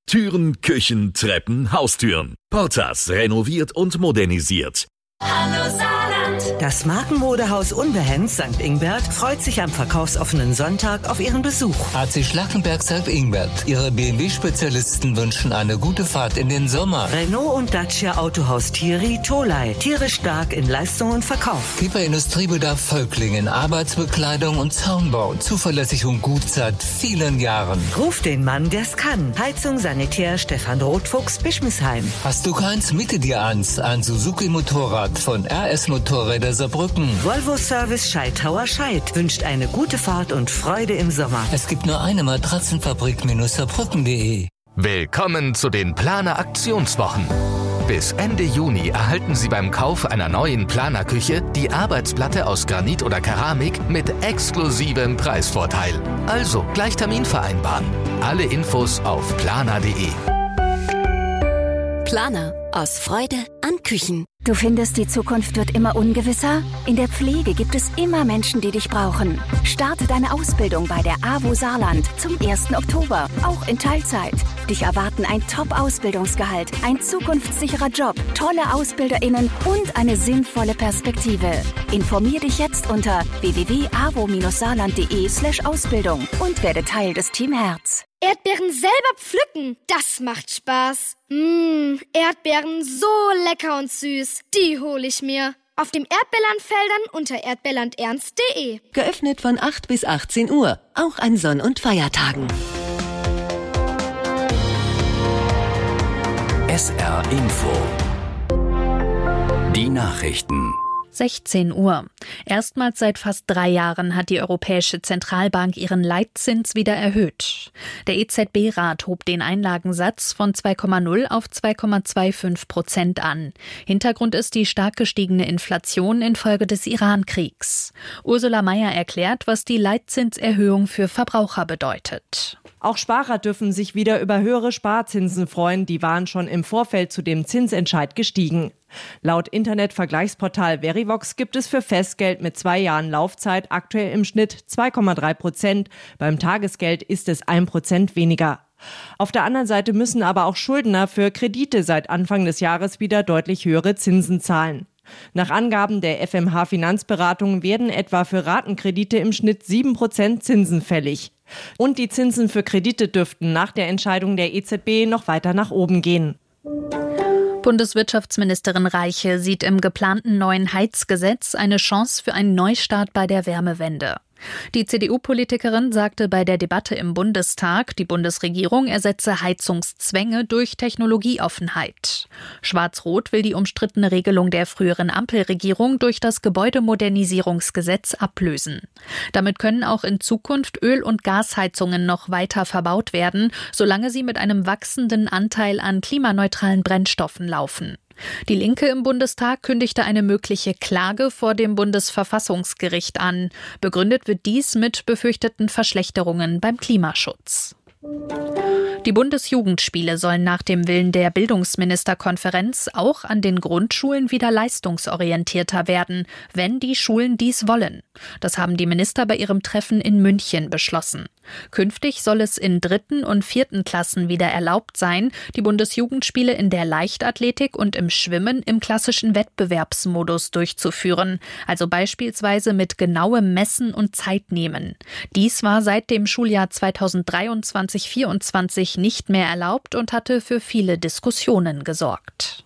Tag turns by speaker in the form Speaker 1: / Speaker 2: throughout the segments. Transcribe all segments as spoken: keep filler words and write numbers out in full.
Speaker 1: Türen, Küchen, Treppen, Haustüren. Portas renoviert und modernisiert.
Speaker 2: Hallo Saarland!
Speaker 3: Das Markenmodehaus Unbehendt Sankt Ingbert freut sich am verkaufsoffenen Sonntag auf Ihren Besuch.
Speaker 4: A C Schlackenberg Sankt Ingbert. Ihre B M W-Spezialisten wünschen eine gute Fahrt in den Sommer.
Speaker 3: Renault und Dacia Autohaus Thierry Tolai. Tierisch stark in Leistung und Verkauf.
Speaker 4: Kieper Industriebedarf Völklingen. Arbeitsbekleidung und Zaunbau. Zuverlässig und gut seit vielen Jahren.
Speaker 3: Ruf den Mann, der's kann. Heizung Sanitär Stefan Rotfuchs, Bischmisheim.
Speaker 4: Hast du keins, miete dir eins. Ein Suzuki-Motorrad von R S Motorräder Saarbrücken.
Speaker 3: Volvo Service Scheidhauer Scheid wünscht eine gute Fahrt und Freude im Sommer.
Speaker 4: Es gibt nur eine Matratzenfabrik Saarbrücken punkt de.
Speaker 5: Willkommen zu den Planer Aktionswochen. Bis Ende Juni erhalten Sie beim Kauf einer neuen Planerküche die Arbeitsplatte aus Granit oder Keramik mit exklusivem Preisvorteil. Also gleich Termin vereinbaren. Alle Infos auf planer punkt de.
Speaker 6: Planer. Aus Freude an Küchen.
Speaker 7: Du findest, die Zukunft wird immer ungewisser? In der Pflege gibt es immer Menschen, die dich brauchen. Starte deine Ausbildung bei der A W O Saarland zum ersten Oktober, auch in Teilzeit. Dich erwarten ein Top-Ausbildungsgehalt, ein zukunftssicherer Job, tolle AusbilderInnen und eine sinnvolle Perspektive. Informier dich jetzt unter w w w punkt a w o saarland punkt de slash Ausbildung und werde Teil des Team Herz.
Speaker 8: Erdbeeren selber pflücken, das macht Spaß. Mmh, Erdbeeren so lecker und süß, die hole ich mir. Auf dem Erdbeerlandfeldern unter erdbeerlandernst punkt de.
Speaker 6: Geöffnet von acht bis achtzehn Uhr, auch an Sonn- und Feiertagen.
Speaker 9: S R Info. Die Nachrichten.
Speaker 10: sechzehn Uhr. Erstmals seit fast drei Jahren hat die Europäische Zentralbank ihren Leitzins wieder erhöht. Der E Z B-Rat hob den Einlagensatz von zwei Komma null auf zwei Komma fünfundzwanzig Prozent an. Hintergrund ist die stark gestiegene Inflation infolge des Iran-Kriegs. Ursula Mayer erklärt, was die Leitzinserhöhung für Verbraucher bedeutet.
Speaker 11: Auch Sparer dürfen sich wieder über höhere Sparzinsen freuen. Die waren schon im Vorfeld zu dem Zinsentscheid gestiegen. Laut Internetvergleichsportal Verivox gibt es für Festgeld mit zwei Jahren Laufzeit aktuell im Schnitt zwei Komma drei Prozent. Beim Tagesgeld ist es ein Prozent weniger. Auf der anderen Seite müssen aber auch Schuldner für Kredite seit Anfang des Jahres wieder deutlich höhere Zinsen zahlen. Nach Angaben der F M H Finanzberatung werden etwa für Ratenkredite im Schnitt sieben Prozent Zinsen fällig. Und die Zinsen für Kredite dürften nach der Entscheidung der E Z B noch weiter nach oben gehen.
Speaker 10: Bundeswirtschaftsministerin Reiche sieht im geplanten neuen Heizgesetz eine Chance für einen Neustart bei der Wärmewende. Die C D U-Politikerin sagte bei der Debatte im Bundestag, die Bundesregierung ersetze Heizungszwänge durch Technologieoffenheit. Schwarz-Rot will die umstrittene Regelung der früheren Ampelregierung durch das Gebäudemodernisierungsgesetz ablösen. Damit können auch in Zukunft Öl- und Gasheizungen noch weiter verbaut werden, solange sie mit einem wachsenden Anteil an klimaneutralen Brennstoffen laufen. Die Linke im Bundestag kündigte eine mögliche Klage vor dem Bundesverfassungsgericht an. Begründet wird dies mit befürchteten Verschlechterungen beim Klimaschutz. Die Bundesjugendspiele sollen nach dem Willen der Bildungsministerkonferenz auch an den Grundschulen wieder leistungsorientierter werden, wenn die Schulen dies wollen. Das haben die Minister bei ihrem Treffen in München beschlossen. Künftig soll es in dritten und vierten Klassen wieder erlaubt sein, die Bundesjugendspiele in der Leichtathletik und im Schwimmen im klassischen Wettbewerbsmodus durchzuführen, also beispielsweise mit genauem Messen und Zeitnehmen. Dies war seit dem Schuljahr zweitausenddreiundzwanzig vierundzwanzig nicht mehr erlaubt und hatte für viele Diskussionen gesorgt.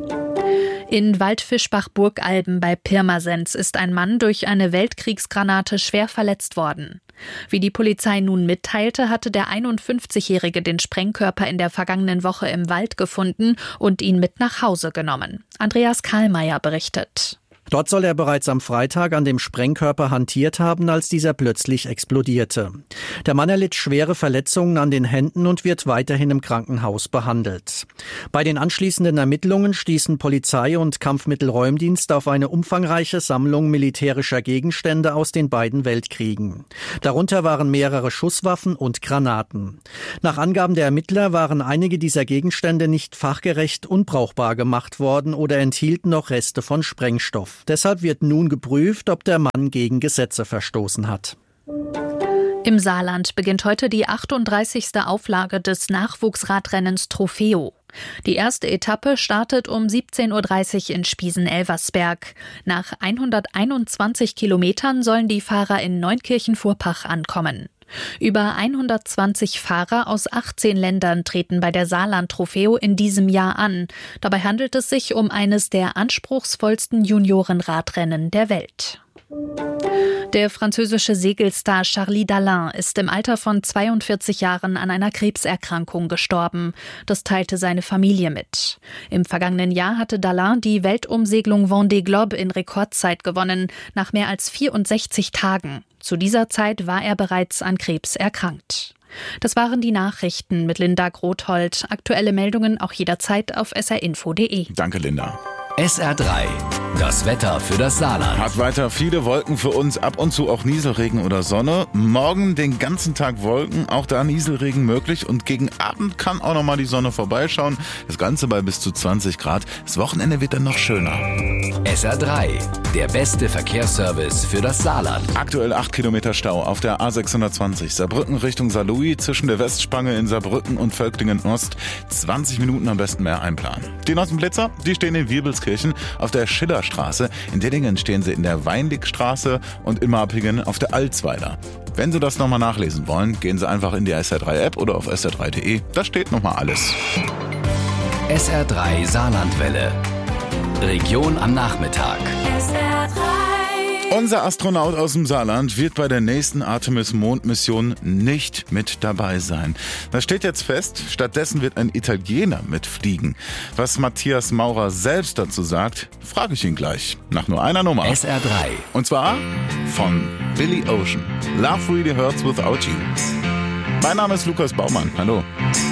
Speaker 10: In Waldfischbach-Burgalben bei Pirmasens ist ein Mann durch eine Weltkriegsgranate schwer verletzt worden. Wie die Polizei nun mitteilte, hatte der einundfünfzigjährige den Sprengkörper in der vergangenen Woche im Wald gefunden und ihn mit nach Hause genommen. Andreas Karlmeier berichtet.
Speaker 12: Dort soll er bereits am Freitag an dem Sprengkörper hantiert haben, als dieser plötzlich explodierte. Der Mann erlitt schwere Verletzungen an den Händen und wird weiterhin im Krankenhaus behandelt. Bei den anschließenden Ermittlungen stießen Polizei und Kampfmittelräumdienst auf eine umfangreiche Sammlung militärischer Gegenstände aus den beiden Weltkriegen. Darunter waren mehrere Schusswaffen und Granaten. Nach Angaben der Ermittler waren einige dieser Gegenstände nicht fachgerecht unbrauchbar gemacht worden oder enthielten noch Reste von Sprengstoff. Deshalb wird nun geprüft, ob der Mann gegen Gesetze verstoßen hat.
Speaker 10: Im Saarland beginnt heute die achtunddreißigste Auflage des Nachwuchsradrennens Trofeo. Die erste Etappe startet um siebzehn Uhr dreißig in Spiesen-Elversberg. Nach hunderteinundzwanzig Kilometern sollen die Fahrer in Neunkirchen-Vorpach ankommen. Über hundertzwanzig Fahrer aus achtzehn Ländern treten bei der Saarland Trofeo in diesem Jahr an. Dabei handelt es sich um eines der anspruchsvollsten Juniorenradrennen der Welt. Der französische Segelstar Charlie Dalin ist im Alter von zweiundvierzig Jahren an einer Krebserkrankung gestorben. Das teilte seine Familie mit. Im vergangenen Jahr hatte Dalin die Weltumsegelung Vendée Globe in Rekordzeit gewonnen, nach mehr als vierundsechzig Tagen. Zu dieser Zeit war er bereits an Krebs erkrankt. Das waren die Nachrichten mit Linda Grothold. Aktuelle Meldungen auch jederzeit auf s r info punkt d e.
Speaker 13: Danke, Linda.
Speaker 9: S R drei, das Wetter für das Saarland.
Speaker 13: Hat weiter viele Wolken für uns, ab und zu auch Nieselregen oder Sonne. Morgen den ganzen Tag Wolken, auch da Nieselregen möglich. Und gegen Abend kann auch nochmal die Sonne vorbeischauen. Das Ganze bei bis zu zwanzig Grad. Das Wochenende wird dann noch schöner.
Speaker 9: S R drei, der beste Verkehrsservice für das Saarland.
Speaker 13: Aktuell acht Kilometer Stau auf der A sechshundertzwanzig Saarbrücken Richtung Saarlouis zwischen der Westspange in Saarbrücken und Völklingen-Ost. zwanzig Minuten am besten mehr einplanen. Die Nossenblitzer, die stehen in Wirbelskirchen auf der Schillerstraße. In Dillingen stehen sie in der Weinligstraße und in Marpingen auf der Alzweiler. Wenn Sie das nochmal nachlesen wollen, gehen Sie einfach in die S R drei App oder auf s r drei punkt d e. Da steht nochmal alles.
Speaker 9: S R drei Saarlandwelle. Region am Nachmittag.
Speaker 2: S R drei.
Speaker 13: Unser Astronaut aus dem Saarland wird bei der nächsten Artemis-Mondmission nicht mit dabei sein. Das steht jetzt fest. Stattdessen wird ein Italiener mitfliegen. Was Matthias Maurer selbst dazu sagt, frage ich ihn gleich. Nach nur einer Nummer.
Speaker 9: S R drei.
Speaker 13: Und zwar von Billy Ocean. Love Really Hurts Without You. Mein Name ist Lukas Baumann. Hallo.